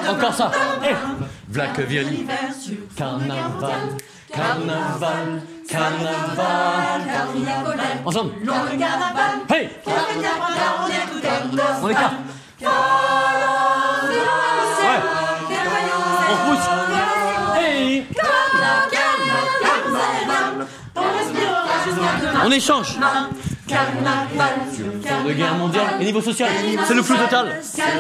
encore ça. V'là que vient l'hiver sur carnaval, carnaval, carnaval. Ensemble. Hey. On écarte. Ouais. On pousse. Hey. On échange. Sur fond de guerre mondiale et niveau social, c'est le flou total.